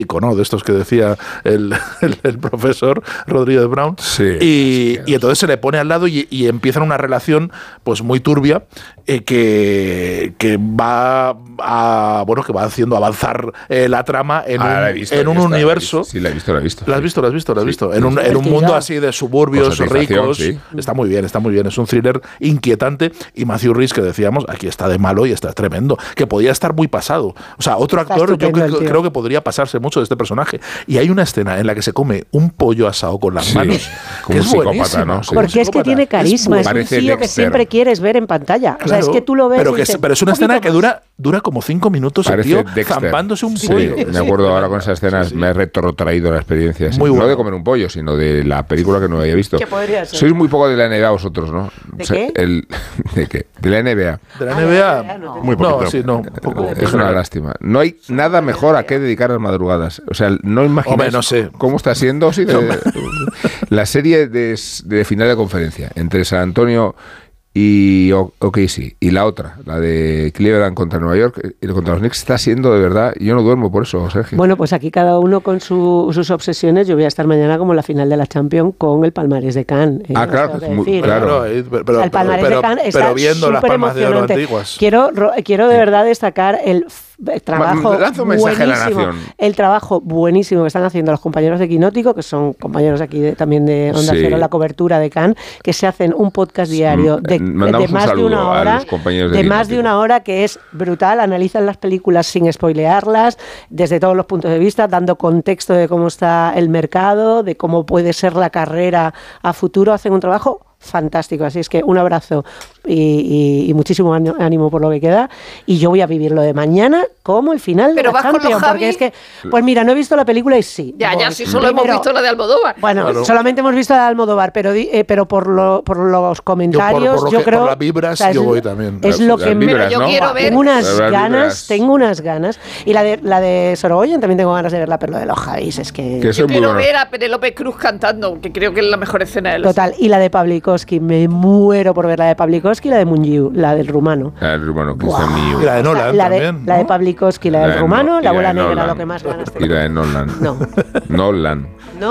¿no? De estos que decía el profesor Rodríguez Brown. Sí, y entonces se le pone al lado y empiezan una relación pues muy turbia que va haciendo avanzar la trama en un universo. Sí, la he visto. ¿La has visto? En un mundo así de suburbios ricos. Sí. Está muy bien. Es un thriller inquietante. Y Matthew Rhys, que decíamos, aquí está de malo y está tremendo. Que podía estar muy pasado. O sea, otro actor, yo creo que podría pasarse mucho de este personaje. Y hay una escena en la que se come un pollo asado con las manos. Como un psicópata, ¿no? Sí. Porque es que tiene carisma. Es un tío que siempre quieres ver en pantalla. O sea, es que tú lo ves. Pero es una escena que dura como 5 minutos el tío zampándose un pollo. Me acuerdo ahora con esas escenas, me ha retrotraído la experiencia. Muy bueno. No de comer un pollo, sino de la película que no había visto. ¿Qué podría ser? Sois muy poco de la NBA vosotros, ¿no? ¿De qué? ¿De qué? De la NBA. De la NBA, muy poquito. Poco. Es una lástima. No hay nada mejor a qué dedicar las madrugadas. O sea, no imagináis cómo está siendo la serie de final de conferencia entre San Antonio y OKC, y la otra, la de Cleveland contra Nueva York y contra los Knicks, está siendo de verdad, yo no duermo por eso, Sergio. Bueno, pues aquí cada uno con sus obsesiones. Yo voy a estar mañana como en la final de la Champions con el Palmarés de Cannes. Claro, Pero el Palmarés de Cannes está viendo las palmas de oro antiguas. Quiero de verdad destacar el trabajo buenísimo, el trabajo buenísimo que están haciendo los compañeros de Quinótico, que son compañeros aquí también de Onda Cero, la cobertura de Cannes, que se hacen un podcast diario de más de una hora, de una hora, que es brutal. Analizan las películas sin spoilearlas, desde todos los puntos de vista, dando contexto de cómo está el mercado, de cómo puede ser la carrera a futuro. Hacen un trabajo fantástico, así es que un abrazo y muchísimo ánimo por lo que queda, y yo voy a vivir lo de mañana como el final de la Champions, porque es que, pues mira, no he visto la película y sí. Ya, si solo hemos visto la de Almodóvar. Bueno, solamente hemos visto la de Almodóvar, pero por los comentarios, yo creo... Por las vibras, yo voy también. Es lo que yo quiero ver. Tengo unas ganas. Y la de Sorogoyen también tengo ganas de verla, pero lo de los Javis es que yo quiero ver a Penélope Cruz cantando, que creo que es la mejor escena de la total, y la de Pavlikovsky, me muero por ver la de Pavlikovsky y la de Mungiu, la del rumano. La del rumano, que está mío. Y la de Nolan también. La de Pavlikovsky, la del rumano, la abuela negra, lo que más ganas tengo. Y la de Nolan. No. Nolan.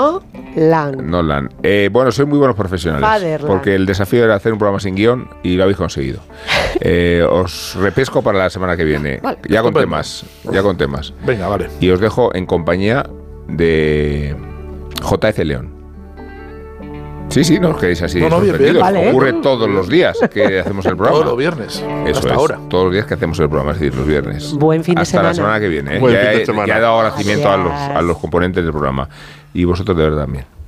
Bueno, sois muy buenos profesionales. Porque el desafío era hacer un programa sin guión y lo habéis conseguido. Os repesco para la semana que viene. Vale. Ya con temas. Venga, vale. Y os dejo en compañía de J.F. León. Sí, no os quedéis así sorprendidos. Vale. Ocurre todos los días que hacemos el programa. Todos los viernes. Eso hasta es, ahora. todos los días que hacemos el programa, es decir, los viernes. Buen fin de semana. Hasta la semana que viene. Buen fin de semana. Ya he dado agradecimiento a los componentes del programa. Y vosotros de verdad también.